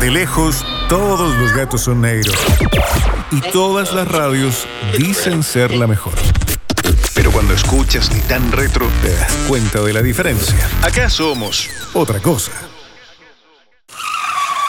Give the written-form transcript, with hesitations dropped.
De lejos, todos los gatos son negros. Y todas las radios dicen ser la mejor. Pero cuando escuchas Ni Tan Retro, te das cuenta de la diferencia. Acá somos otra cosa.